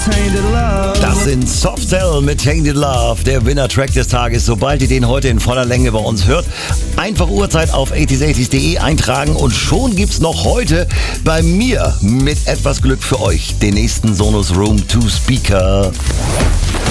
Tainted Love. Das sind Soft Cell mit Tainted Love, der Winner-Track des Tages. Sobald ihr den heute in voller Länge bei uns hört, einfach Uhrzeit auf 80s80s.de eintragen und schon gibt's noch heute bei mir mit etwas Glück für euch den nächsten Sonos Room 2 Speaker.